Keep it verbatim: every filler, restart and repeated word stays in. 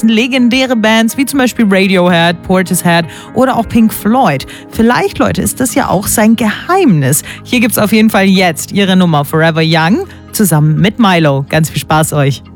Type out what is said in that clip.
vergessen legendäre Bands wie zum Beispiel Radiohead, Portishead oder auch Pink Floyd. Vielleicht, Leute, ist das ja auch sein Geheimnis. Hier gibt's auf jeden Fall jetzt ihre Nummer Forever Young zusammen mit Milo. Ganz viel Spaß euch.